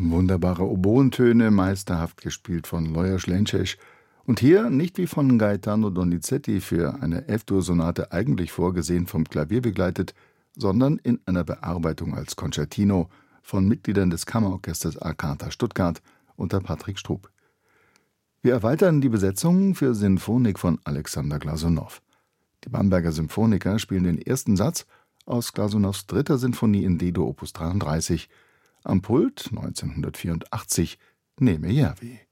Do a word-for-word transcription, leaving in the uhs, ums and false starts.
Wunderbare Oboentöne, meisterhaft gespielt von Lajos Lences. Und hier nicht wie von Gaetano Donizetti für eine F-Dur-Sonate eigentlich vorgesehen vom Klavier begleitet, sondern in einer Bearbeitung als Concertino von Mitgliedern des Kammerorchesters Arcata Stuttgart unter Patrick Strub. Wir erweitern die Besetzung für Sinfonik von Alexander Glasunow. Die Bamberger Symphoniker spielen den ersten Satz aus Glasunows dritter Sinfonie in D-Dur Opus dreiunddreißig. Am Pult neunzehnhundertvierundachtzig Neme Järvi.